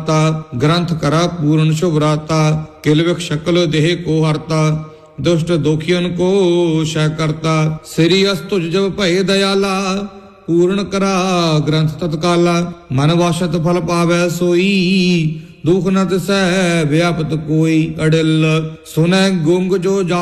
दाता। ग्रंथ करा पूर्ण शुभराता। किल विख शकल देह को हरता। दुष्ट दोखियन को शह करता। श्री अस्तुज जब भय दयाला। पूर्ण करा ग्रंथ तत्काला। मन वाशत फल पावै सोई। दुख न तिसै व्यापत कोई। अडिल सुनै गुंग जो जा